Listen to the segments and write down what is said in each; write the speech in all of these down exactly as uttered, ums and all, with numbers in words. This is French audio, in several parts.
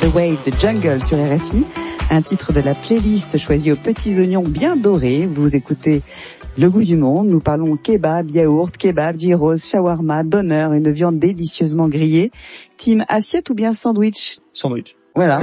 the Wave de Jungle sur R F I, un titre de la playlist choisi aux petits oignons bien dorés. Vous écoutez Le Goût du Monde, nous parlons kebab, yaourt, kebab, gyros, shawarma, doner et de viande délicieusement grillée. Team assiette ou bien sandwich? Sandwich. Voilà.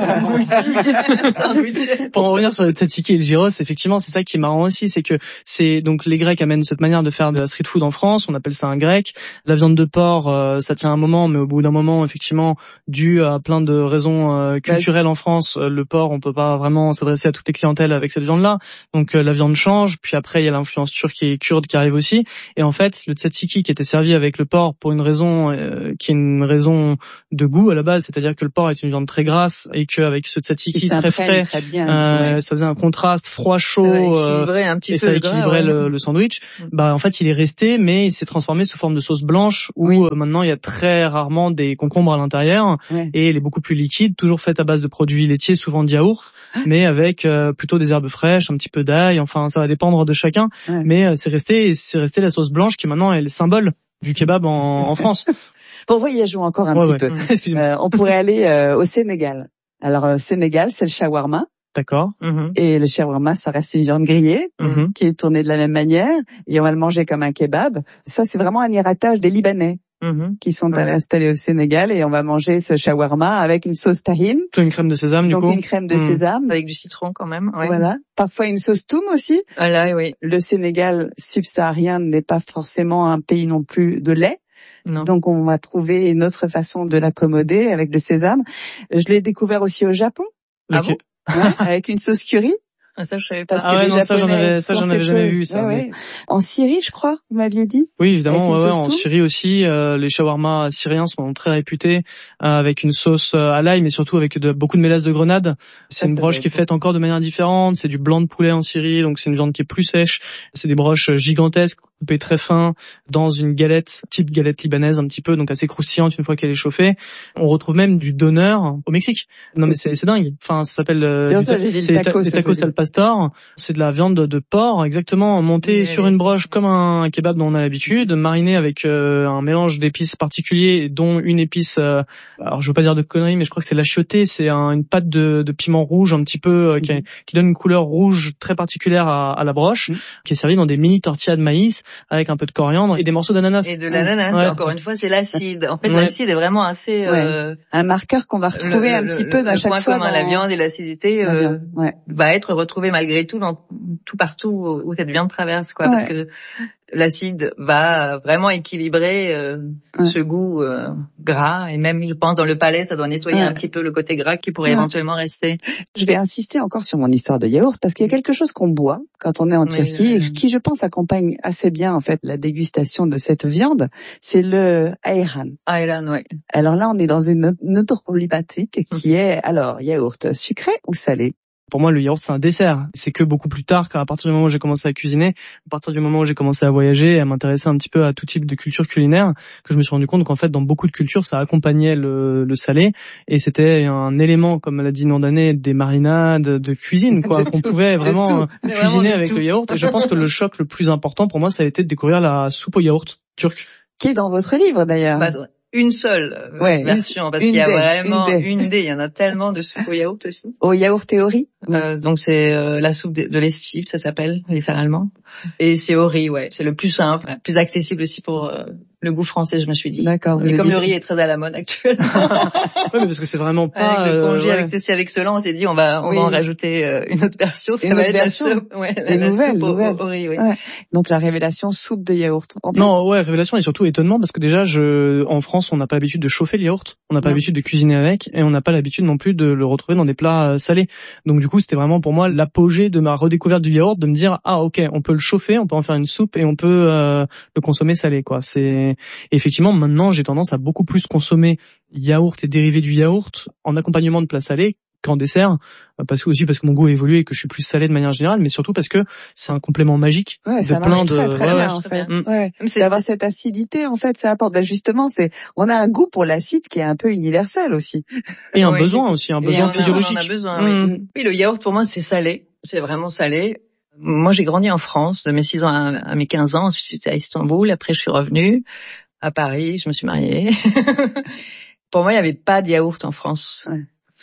Pour en revenir sur le tzatziki et le gyros, effectivement, c'est ça qui est marrant aussi, c'est que c'est donc les Grecs amènent cette manière de faire de la street food en France, on appelle ça un grec. La viande de porc, euh, ça tient un moment, mais au bout d'un moment, effectivement, dû à plein de raisons euh, culturelles en France, euh, le porc, on peut pas vraiment s'adresser à toutes les clientèles avec cette viande-là. Donc euh, la viande change, puis après il y a l'influence turque et kurde qui arrive aussi. Et en fait, le tzatziki qui était servi avec le porc pour une raison euh, qui est une raison de goût à la base, c'est-à-dire que le porc est une viande très grasse et qu'avec ce tzatziki très frais, très bien, euh, ouais. ça faisait un contraste froid-chaud ouais, un petit et peu ça équilibrait gras, ouais. le, le sandwich. Bah en fait il est resté, mais il s'est transformé sous forme de sauce blanche où oui. euh, maintenant il y a très rarement des concombres à l'intérieur ouais. et il est beaucoup plus liquide, toujours fait à base de produits laitiers, souvent de yaourt, mais avec euh, plutôt des herbes fraîches, un petit peu d'ail. Enfin ça va dépendre de chacun, ouais. mais euh, c'est resté, c'est resté la sauce blanche qui maintenant est le symbole du kebab en, en France. Bon, voyageons encore un ouais, petit ouais. peu. Excusez-moi. Euh, on pourrait aller euh, au Sénégal. Alors, euh, Sénégal, c'est le shawarma. D'accord. Mm-hmm. Et le shawarma, ça reste une viande grillée, mm-hmm. qui est tournée de la même manière, et on va le manger comme un kebab. Ça, c'est vraiment un héritage des Libanais. Mmh. qui sont ouais. installés au Sénégal, et on va manger ce shawarma avec une sauce tahine. Une crème de sésame, du donc coup. Donc une crème de mmh. sésame. Avec du citron quand même. Ouais. Voilà. Parfois une sauce toum aussi. Ah là, oui. Le Sénégal subsaharien n'est pas forcément un pays non plus de lait. Non. Donc on va trouver une autre façon de l'accommoder avec le sésame. Je l'ai découvert aussi au Japon. Ah bon? Ouais, avec une sauce curry. Ah, ça je savais pas. Parce ah que ouais, les non, ça j'en avais, ça j'en avais jamais peu. vu ça. Ouais, mais... ouais. En Syrie, je crois, vous m'aviez dit. Oui, évidemment, ouais, ouais, en toum. Syrie aussi, euh, les shawarmas syriens sont très réputés euh, avec une sauce euh, à l'ail, mais surtout avec de, beaucoup de mélasse de grenade. C'est ça, une broche qui est faite encore de manière différente. C'est du blanc de poulet en Syrie, donc c'est une viande qui est plus sèche. C'est des broches gigantesques, coupées très fin, dans une galette, type galette libanaise un petit peu, donc assez croustillante une fois qu'elle est chauffée. On retrouve même du doner au Mexique. Non mais c'est, c'est dingue. Enfin, ça s'appelle euh, c'est du, ça, c'est des tacos, des tacos al pastor. C'est de la viande de porc, exactement, montée oui, sur oui. une broche comme un kebab dont on a l'habitude, marinée avec euh, un mélange d'épices particuliers, dont une épice, euh, alors je veux pas dire de conneries, mais je crois que c'est l'achioté, c'est un, une pâte de, de piment rouge un petit peu, euh, qui, mm-hmm. qui donne une couleur rouge très particulière à, à la broche, mm-hmm. qui est servie dans des mini tortillas de maïs, avec un peu de coriandre et des morceaux d'ananas. Et de l'ananas, ouais. Encore une fois, c'est l'acide. En fait, ouais. l'acide est vraiment assez... Euh, ouais. Un marqueur qu'on va retrouver le, un le, petit peu à chaque point fois commun, dans... la viande et l'acidité euh, ouais. va être retrouvé malgré tout dans tout partout où cette viande traverse, quoi, ouais. parce que l'acide va vraiment équilibrer euh, ouais. ce goût euh, gras, et même, je pense, dans le palais, ça doit nettoyer ouais. un petit peu le côté gras qui pourrait ouais. éventuellement rester. Je vais insister encore sur mon histoire de yaourt, parce qu'il y a quelque chose qu'on boit quand on est en Turquie, oui, euh... et qui, je pense, accompagne assez bien, en fait, la dégustation de cette viande, c'est le ayran. Ayran, oui. Alors là, on est dans une, une autre problématique qui est, alors, yaourt sucré ou salé? Pour moi, le yaourt, c'est un dessert. C'est que beaucoup plus tard, qu'à partir du moment où j'ai commencé à cuisiner, à partir du moment où j'ai commencé à voyager et à m'intéresser un petit peu à tout type de culture culinaire, que je me suis rendu compte qu'en fait, dans beaucoup de cultures, ça accompagnait le, le salé. Et c'était un élément, comme l'a dit Nondané, des marinades, de cuisine, quoi, qu'on tout, pouvait vraiment cuisiner vraiment avec tout. Le yaourt. Et je pense que le choc le plus important pour moi, ça a été de découvrir la soupe au yaourt turque. Qui est dans votre livre, d'ailleurs. Bah, une seule ouais, version, parce une qu'il y a des, vraiment une des. une des. Il y en a tellement de soupe au yaourt aussi. Au yaourt théorie. Euh, donc c'est euh, la soupe de, de lessive, ça s'appelle littéralement. Et c'est au riz, ouais. C'est le plus simple, le plus accessible aussi pour euh, le goût français, je me suis dit. D'accord. Et comme dit... le riz est très à la mode actuellement. Oui, mais parce que c'est vraiment pas. Avec le congé, euh, avec ceci, avec cela, on s'est dit on va on oui. va en rajouter euh, une autre version. Ça une va autre être version. La soupe, ouais, une la nouvelle, soupe nouvelle. Au, au riz, oui. Ouais. Donc la révélation soupe de yaourt. Non, ouais, révélation et surtout étonnement parce que déjà, je, en France, on n'a pas l'habitude de chauffer le yaourt, on n'a pas l'habitude de cuisiner avec, et on n'a pas l'habitude non plus de le retrouver dans des plats salés. Donc du coup, c'était vraiment pour moi l'apogée de ma redécouverte du yaourt, de me dire ah ok, on peut le chauffer, on peut en faire une soupe et on peut euh, le consommer salé, quoi. C'est et effectivement maintenant j'ai tendance à beaucoup plus consommer yaourt et dérivés du yaourt en accompagnement de plats salés qu'en dessert, parce que aussi parce que mon goût a évolué et que je suis plus salé de manière générale, mais surtout parce que c'est un complément magique ouais, de ça plein marche de très, très ouais, bien, ouais. en fait. Mmh. Ouais. C'est d'avoir cette acidité, en fait, ça apporte. Ben justement, c'est on a un goût pour l'acide qui est un peu universel aussi. Et un oui. besoin aussi, un besoin on a, physiologique. On en a besoin. Mmh. Oui. oui, le yaourt pour moi c'est salé, c'est vraiment salé. Moi j'ai grandi en France de mes six ans à, à mes quinze ans, ensuite j'étais à Istanbul, après je suis revenue à Paris, je me suis mariée. Pour moi il n'y avait pas de yaourt en France. Ouais.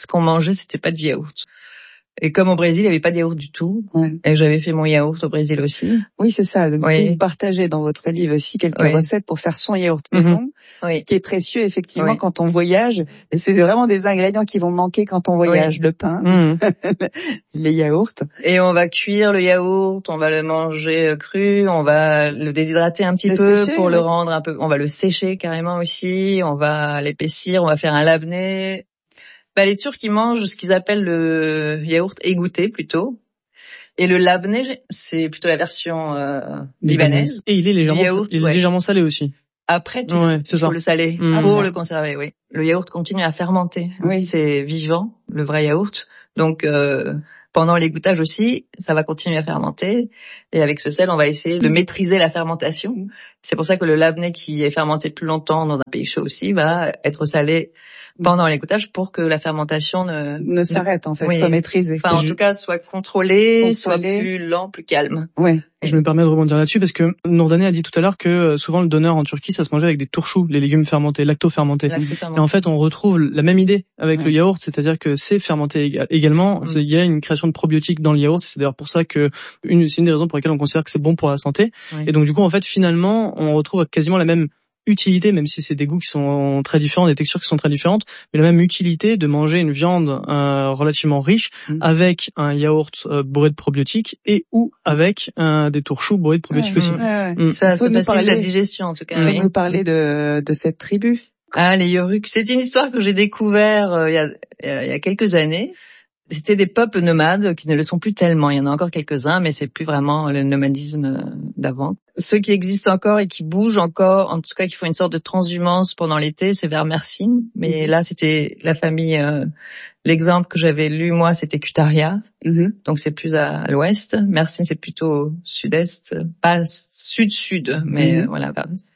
ce qu'on mangeait, c'était pas du yaourt. Et comme au Brésil, il n'y avait pas de yaourt du tout, ouais. Et j'avais fait mon yaourt au Brésil aussi. Oui, c'est ça. Donc, oui. Vous partagez dans votre livre aussi quelques oui. recettes pour faire son yaourt maison, mm-hmm. oui. Ce qui est précieux, effectivement, oui. quand on voyage. Et c'est vraiment des ingrédients qui vont manquer quand on voyage. Oui. Le pain, mm-hmm. les yaourts. Et on va cuire le yaourt, on va le manger cru, on va le déshydrater un petit le peu sécher, pour oui. le rendre un peu... On va le sécher carrément aussi, on va l'épaissir, on va faire un labné... Bah, les Turcs, ils mangent ce qu'ils appellent le yaourt égoutté, plutôt. Et le labné, c'est plutôt la version euh, libanaise. Et il est légèrement, yaourt, il est ouais. légèrement salé aussi. Après, tu ouais, il faut ça. le saler mmh. pour le conserver, oui. Le yaourt continue à fermenter. Oui. C'est vivant, le vrai yaourt. Donc, euh, pendant l'égouttage aussi, ça va continuer à fermenter. Et avec ce sel, on va essayer de maîtriser la fermentation. C'est pour ça que le labné, qui est fermenté plus longtemps dans un pays chaud aussi, va être salé pendant l'égouttage pour que la fermentation ne, ne s'arrête, en fait, oui. soit maîtrisée. Enfin, en je... tout cas, soit contrôlée, Contrôlée. soit plus lent, plus calme. Ouais. Je me permets de rebondir là-dessus parce que Nourdaneh a dit tout à l'heure que souvent le doner en Turquie, ça se mangeait avec des tourchous, les légumes fermentés, lacto-fermentés. Lacto-fermentés. Et en fait, on retrouve la même idée avec ouais. le yaourt, c'est-à-dire que c'est fermenté également. Il mmh. y a une création de probiotiques dans le yaourt. C'est d'ailleurs pour ça que une, c'est une des raisons pour lesquelles on considère que c'est bon pour la santé. Oui. Et donc, du coup, en fait, finalement, on retrouve quasiment la même utilité, même si c'est des goûts qui sont très différents, des textures qui sont très différentes, mais la même utilité de manger une viande euh, relativement riche mmh. avec un yaourt euh, bourré de probiotiques et ou avec euh, des tourchous bourrés de probiotiques ouais, aussi. Ouais, ouais. Mmh. Ça, ça facilite parler... la digestion en tout cas. Il faut oui. nous parler de, de cette tribu. Ah, les Yoruks. C'est une histoire que j'ai découvert euh, il, y a, il y a quelques années. C'était des peuples nomades qui ne le sont plus tellement. Il y en a encore quelques-uns, mais c'est plus vraiment le nomadisme d'avant. Ceux qui existent encore et qui bougent encore, en tout cas qui font une sorte de transhumance pendant l'été, c'est vers Mersin. Mais là, c'était la famille... Euh, l'exemple que j'avais lu, moi, c'était Kutaria. Mm-hmm. Donc, c'est plus à, à l'ouest. Mersin, c'est plutôt sud-est. Pas sud-sud, mais mm-hmm. euh, voilà. Vers l'est.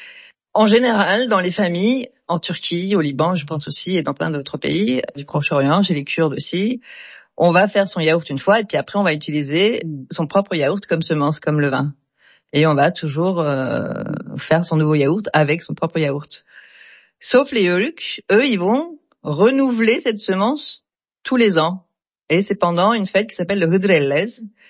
En général, dans les familles, en Turquie, au Liban, je pense aussi, et dans plein d'autres pays, du Proche-Orient, chez les Kurdes aussi, on va faire son yaourt une fois, et puis après, on va utiliser son propre yaourt comme semence, comme levain. Et on va toujours euh, faire son nouveau yaourt avec son propre yaourt. Sauf les Yoruks, eux, ils vont renouveler cette semence tous les ans. Et c'est pendant une fête qui s'appelle le Hıdrellez,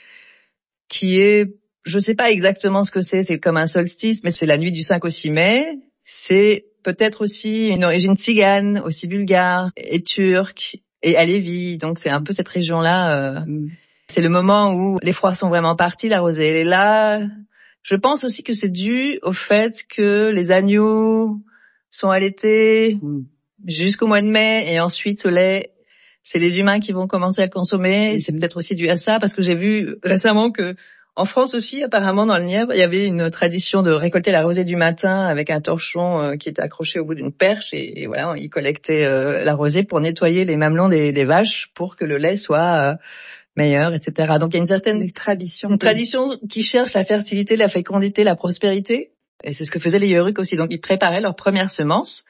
qui est... Je sais pas exactement ce que c'est, c'est comme un solstice, mais c'est la nuit du cinq au six mai. C'est peut-être aussi une origine tzigane, aussi bulgare, et turque, et alévi. Donc c'est un peu cette région-là. Euh, mm. C'est le moment où les froids sont vraiment partis, la rosée elle est là. Je pense aussi que c'est dû au fait que les agneaux sont allaités mm. jusqu'au mois de mai, et ensuite ce lait, c'est les humains qui vont commencer à le consommer. Mm. Et c'est peut-être aussi dû à ça, parce que j'ai vu récemment que en France aussi, apparemment, dans le Nièvre, il y avait une tradition de récolter la rosée du matin avec un torchon euh, qui était accroché au bout d'une perche, et, et voilà, ils collectaient euh, la rosée pour nettoyer les mamelons des, des vaches pour que le lait soit euh, meilleur, et cetera. Donc il y a une certaine Des traditions, une tradition qui cherche la fertilité, la fécondité, la prospérité, et c'est ce que faisaient les Yoruks aussi. Donc ils préparaient leur première semence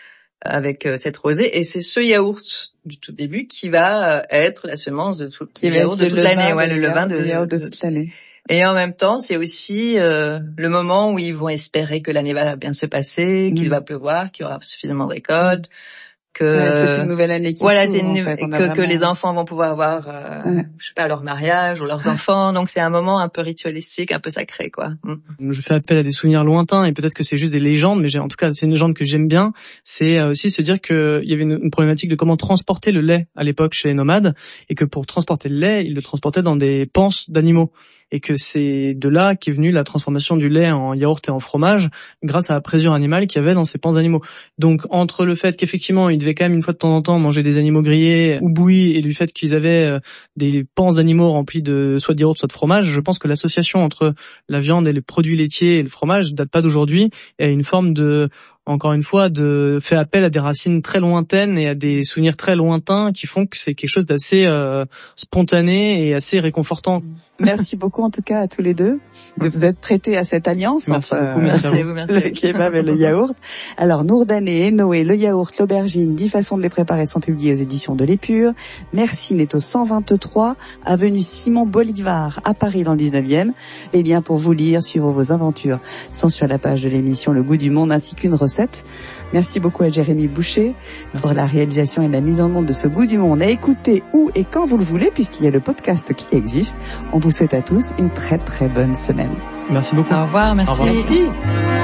avec euh, cette rosée, et c'est ce yaourt du tout début qui va euh, être la semence de tout qui le yaourt de toute l'année, ouais, le levain de, de, de, de toute l'année. Et en même temps, c'est aussi euh, le moment où ils vont espérer que l'année va bien se passer, mmh. qu'il va pleuvoir, qu'il y aura suffisamment de récoltes, que ouais, c'est une nouvelle année qui voilà, s'ouvre, c'est une, en fait, que, vraiment... que les enfants vont pouvoir avoir, euh, ouais. je sais pas, leur mariage ou leurs enfants. Donc c'est un moment un peu ritualistique, un peu sacré, quoi. Mmh. Je fais appel à des souvenirs lointains, et peut-être que c'est juste des légendes, mais j'ai, en tout cas, c'est une légende que j'aime bien. C'est aussi se dire qu'il y avait une, une problématique de comment transporter le lait à l'époque chez les nomades, et que pour transporter le lait, ils le transportaient dans des panses d'animaux. Et que c'est de là qu'est venue la transformation du lait en yaourt et en fromage grâce à la présure animale qu'il y avait dans ces panses d'animaux. Donc entre le fait qu'effectivement ils devaient quand même une fois de temps en temps manger des animaux grillés ou bouillis, et du fait qu'ils avaient des panses d'animaux remplis de soit de yaourt soit de fromage, je pense que l'association entre la viande et les produits laitiers et le fromage date pas d'aujourd'hui, et a une forme de, encore une fois, de fait appel à des racines très lointaines et à des souvenirs très lointains qui font que c'est quelque chose d'assez euh, spontané et assez réconfortant. Merci beaucoup en tout cas à tous les deux de vous être prêtés à cette alliance merci entre beaucoup, merci euh, vous, merci le kebab et le yaourt. Alors Nourdaneh et Noé, le yaourt, l'aubergine, dix façons de les préparer sont publiées aux éditions de l'Épure. Mersin est au cent vingt-trois avenue Simon Bolivar à Paris dans le dix-neuvième. Les liens pour vous lire, suivre vos aventures sont sur la page de l'émission Le Goût du Monde, ainsi qu'une recette recettes. Merci beaucoup à Jérémy Boucher Merci. pour la réalisation et la mise en onde de ce Goût du Monde à écouter où et quand vous le voulez, puisqu'il y a le podcast qui existe. On vous souhaite à tous une très très bonne semaine. Merci beaucoup. Au revoir, merci. Au revoir. Merci.